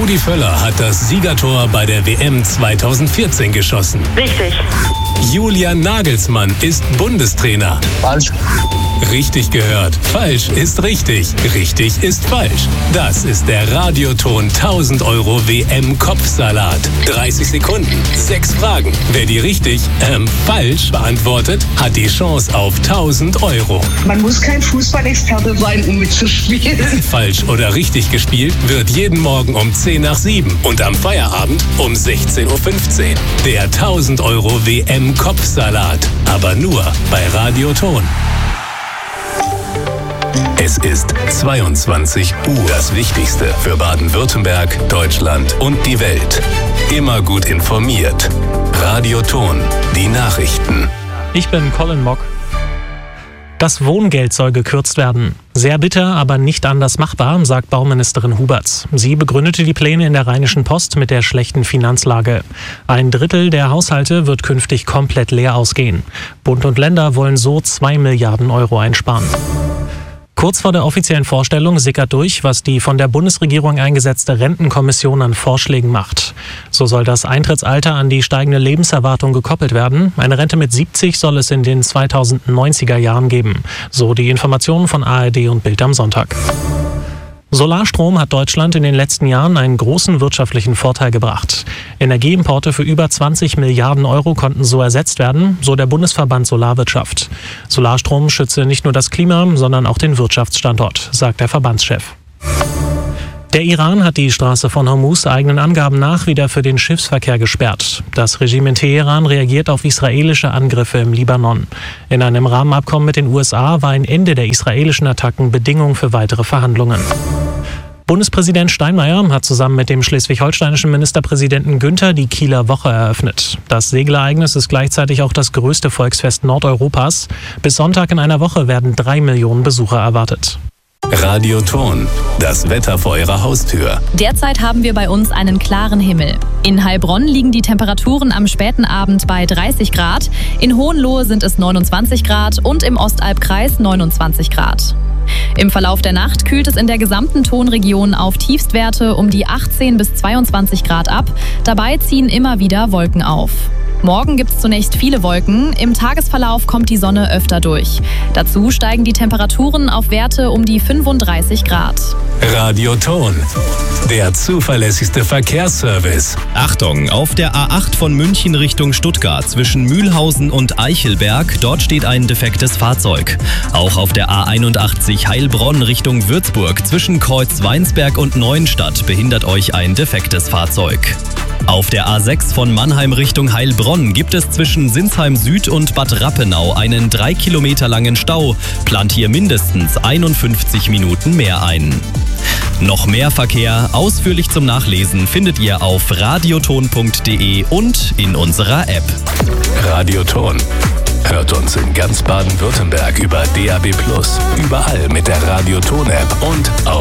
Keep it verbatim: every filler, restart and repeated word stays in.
Rudi Völler hat das Siegertor bei der W M zweitausendvierzehn geschossen. Richtig. Julian Nagelsmann ist Bundestrainer. Falsch. Richtig gehört. Falsch ist richtig. Richtig ist falsch. Das ist der Radioton tausend Euro W M-Kopfsalat. dreißig Sekunden, sechs Fragen. Wer die richtig, ähm, falsch beantwortet, hat die Chance auf tausend Euro. Man muss kein Fußballexperte sein, um mitzuspielen. Falsch oder richtig gespielt wird jeden Morgen um zehn nach sieben und am Feierabend um sechzehn Uhr fünfzehn. Der tausend Euro W M-Kopfsalat. Aber nur bei Radioton. Es ist zweiundzwanzig Uhr. Das Wichtigste für Baden-Württemberg, Deutschland und die Welt. Immer gut informiert. Radioton. Die Nachrichten. Ich bin Colin Mock. Das Wohngeld soll gekürzt werden. Sehr bitter, aber nicht anders machbar, sagt Bauministerin Huberts. Sie begründete die Pläne in der Rheinischen Post mit der schlechten Finanzlage. Ein Drittel der Haushalte wird künftig komplett leer ausgehen. Bund und Länder wollen so zwei Milliarden Euro einsparen. Kurz vor der offiziellen Vorstellung sickert durch, was die von der Bundesregierung eingesetzte Rentenkommission an Vorschlägen macht. So soll das Eintrittsalter an die steigende Lebenserwartung gekoppelt werden. Eine Rente mit siebzig soll es in den zweitausendneunziger Jahren geben. So die Informationen von A R D und Bild am Sonntag. Solarstrom hat Deutschland in den letzten Jahren einen großen wirtschaftlichen Vorteil gebracht. Energieimporte für über zwanzig Milliarden Euro konnten so ersetzt werden, so der Bundesverband Solarwirtschaft. Solarstrom schütze nicht nur das Klima, sondern auch den Wirtschaftsstandort, sagt der Verbandschef. Der Iran hat die Straße von Hormuz eigenen Angaben nach wieder für den Schiffsverkehr gesperrt. Das Regime in Teheran reagiert auf israelische Angriffe im Libanon. In einem Rahmenabkommen mit den U S A war ein Ende der israelischen Attacken Bedingung für weitere Verhandlungen. Bundespräsident Steinmeier hat zusammen mit dem schleswig-holsteinischen Ministerpräsidenten Günther die Kieler Woche eröffnet. Das Segelereignis ist gleichzeitig auch das größte Volksfest Nordeuropas. Bis Sonntag in einer Woche werden drei Millionen Besucher erwartet. Radioton. Das Wetter vor Ihrer Haustür. Derzeit haben wir bei uns einen klaren Himmel. In Heilbronn liegen die Temperaturen am späten Abend bei dreißig Grad. In Hohenlohe sind es neunundzwanzig Grad und im Ostalbkreis neunundzwanzig Grad. Im Verlauf der Nacht kühlt es in der gesamten Tonregion auf Tiefstwerte um die achtzehn bis zweiundzwanzig Grad ab. Dabei ziehen immer wieder Wolken auf. Morgen gibt es zunächst viele Wolken. Im Tagesverlauf kommt die Sonne öfter durch. Dazu steigen die Temperaturen auf Werte um die fünfunddreißig Grad. Radioton. Der zuverlässigste Verkehrsservice. Achtung, auf der A acht von München Richtung Stuttgart zwischen Mühlhausen und Eichelberg, dort steht ein defektes Fahrzeug. Auch auf der A einundachtzig Heilbronn Richtung Würzburg zwischen Kreuzweinsberg und Neuenstadt behindert euch ein defektes Fahrzeug. Auf der A sechs von Mannheim Richtung Heilbronn gibt es zwischen Sinsheim Süd und Bad Rappenau einen drei Kilometer langen Stau. Plant hier mindestens einundfünfzig Minuten mehr ein. Noch mehr Verkehr, ausführlich zum Nachlesen, findet ihr auf radioton punkt de und in unserer App. Radioton. Hört uns in ganz Baden-Württemberg über D A B plus, überall mit der Radioton-App und auf